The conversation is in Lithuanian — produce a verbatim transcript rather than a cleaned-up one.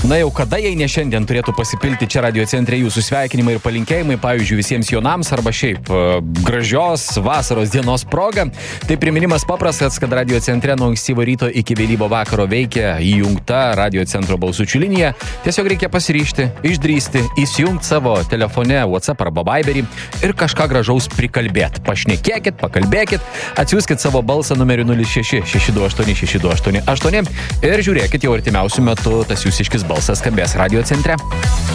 Na jau kada, jei ne šiandien, turėtų pasipilti čia Radio Centre jūsų sveikinimai ir palinkėjimai, pavyzdžiui, visiems jaunams arba šiaip gražios vasaros dienos proga. Tai priminimas paprastas, kad Radio Centre nuo ankstyvo ryto iki vėlyvo vakaro veikia įjungta Radio Centro balsučių linija. Tiesiog reikia pasiryžti, išdrįsti, įsijungti savo telefone, WhatsApp arba Viberį ir kažką gražaus prikalbėti. Pašnekėkit, pakalbėkit, atsiųskit savo balsą numeriu nulis šeši šeši du aštuoni šeši du aštuoni aštuoni ir žiūrėkit, jau artimiausiu metu tas jūsiškis balsas skambės Radio Centre.